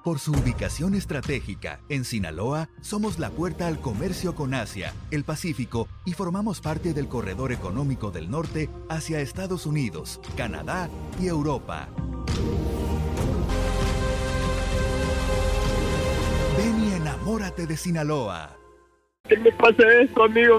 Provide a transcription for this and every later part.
Por su ubicación estratégica, en Sinaloa, somos la puerta al comercio con Asia, el Pacífico y formamos parte del corredor económico del norte hacia Estados Unidos, Canadá y Europa. Ven y enamórate de Sinaloa. ¿Qué me pasa esto, amigo?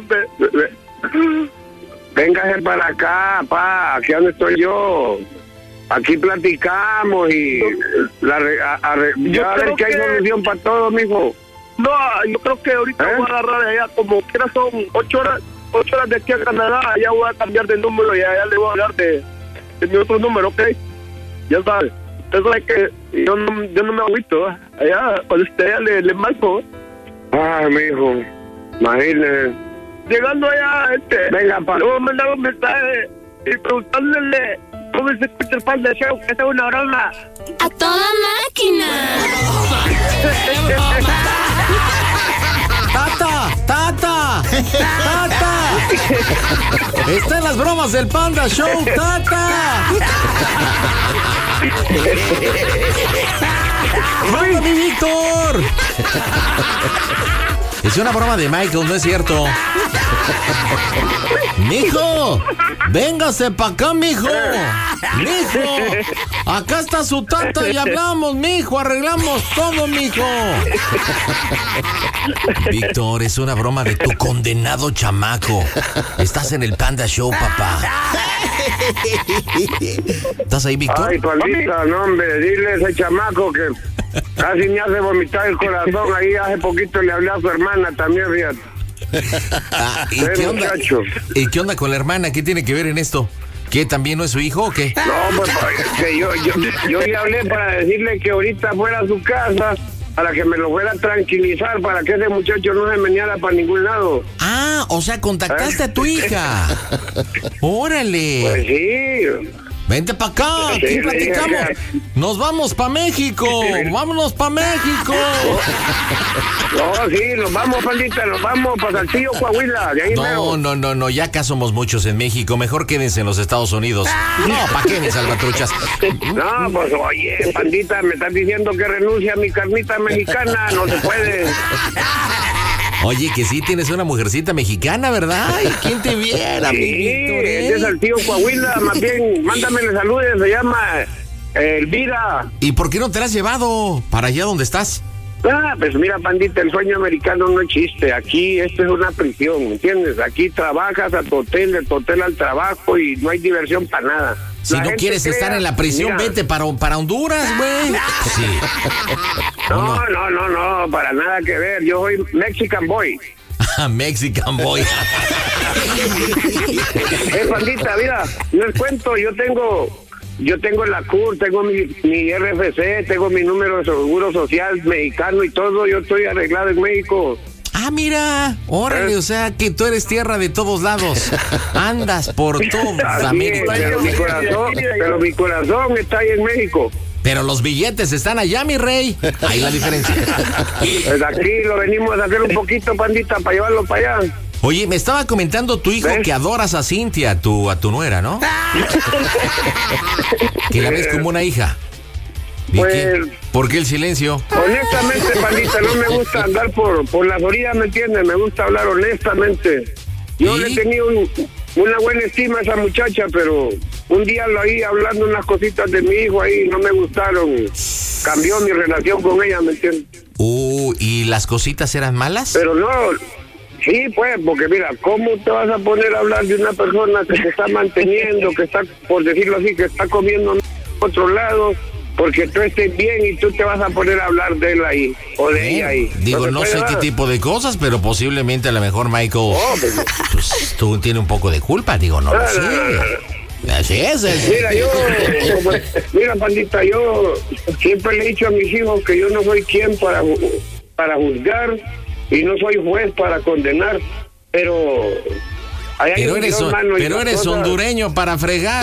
Véngase para acá, pa, aquí donde estoy yo. Aquí platicamos y ya a ver que hay solución para todo, mijo. No, yo creo que ahorita voy a agarrar de allá, como quiera son 8 horas de aquí a Canadá, allá voy a cambiar de número y allá le voy a hablar de mi otro número, ¿ok? Ya sabes, usted sabe que yo no me agüito, allá, cuando esté allá le marco. Ay, mijo, imagínese. Llegando allá, venga, pa. le voy a mandar un mensaje y preguntándole cómo se escucha el Panda Show, que esta es una broma. ¡A toda máquina! ¡Tata! ¡Está en las bromas del Panda Show, Tata! ¡Vamos, mi Víctor! Es una broma de Michael, no es cierto. ¡Mijo! ¡Véngase pa' acá, mijo! ¡Mijo! Acá está su tata y hablamos, mijo, arreglamos todo, mijo. Víctor, es una broma de tu condenado chamaco. Estás en el Panda Show, papá. ¿Estás ahí, Víctor? Ay, Pandita, no, hombre, dile a ese chamaco que casi me hace vomitar el corazón. Ahí hace poquito le hablé a su hermana también, fíjate. ¿Y qué onda? ¿Y qué onda con la hermana? ¿Qué tiene que ver en esto? ¿Qué, también no es su hijo o qué? No, pues que yo le hablé para decirle que ahorita fuera a su casa, para que me lo fuera a tranquilizar, para que ese muchacho no se meneara para ningún lado. Ah, o sea, contactaste a tu hija. ¡Órale! Pues sí. Vente para acá, aquí platicamos. Nos vamos para México. Vámonos para México. No, sí, nos vamos, Pandita, nos vamos para Saltillo, Coahuila. De ahí No, ya acá somos muchos en México. Mejor quédense en los Estados Unidos. No, ¿para qué, mis salvatruchas? No, pues oye, Pandita, me estás diciendo que renuncia a mi carnita mexicana. No se puede. Oye, que sí tienes una mujercita mexicana, ¿verdad? Ay, ¿quién te viera, sí, Víctor, es de Saltillo, Coahuila. Más bien, mándamele saludos, se llama Elvira. ¿Y por qué no te la has llevado para allá donde estás? Pues mira, Pandita, el sueño americano no existe. Aquí esto es una prisión, ¿entiendes? Aquí trabajas a tu hotel, de tu hotel al trabajo y no hay diversión para nada. Si no quieres estar en la prisión, vete para Honduras, güey. Sí. No, para nada que ver. Yo soy Mexican Boy. Mexican Boy. Pandita, mira, no les cuento, yo tengo la CUR, tengo mi RFC, tengo mi número de seguro social mexicano y todo, yo estoy arreglado en México. Ah, mira, órale, o sea que tú eres tierra de todos lados. Andas por toda América. Pero mi corazón está ahí en México. Pero los billetes están allá, mi rey. Ahí la diferencia. Pues aquí lo venimos a hacer un poquito, Pandita, para llevarlo para allá. Oye, me estaba comentando tu hijo que adoras a Cintia, a tu nuera, ¿no? Que la ves como una hija. Pues, ¿por qué el silencio? Honestamente, Pandita, no me gusta andar por las orillas, ¿me entiendes? Me gusta hablar honestamente. Yo le he tenido una buena estima a esa muchacha, pero un día lo oí hablando unas cositas de mi hijo ahí, no me gustaron. Cambió mi relación con ella, ¿me entiendes? ¿Y las cositas eran malas? Pero no, sí, pues, porque mira, ¿cómo te vas a poner a hablar de una persona que se está manteniendo, que está, por decirlo así, que está comiendo en otro lado? Porque tú estés bien y tú te vas a poner a hablar de él ahí, o de ella ahí. Digo, no sé qué tipo de cosas, pero posiblemente a lo mejor Michael, pues tú tienes un poco de culpa, digo, no lo sé. Así es. Mira, Pandita, yo siempre le he dicho a mis hijos que yo no soy quien para juzgar y no soy juez para condenar, pero eres hondureño para fregar.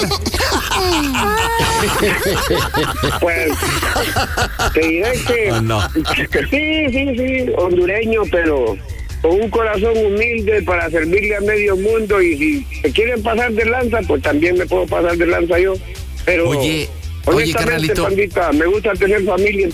Pues te diré que sí, hondureño, pero con un corazón humilde para servirle a medio mundo, y si se quieren pasar de lanza, pues también me puedo pasar de lanza yo. Pero oye, honestamente, carnalito, Pandita, me gusta tener familia.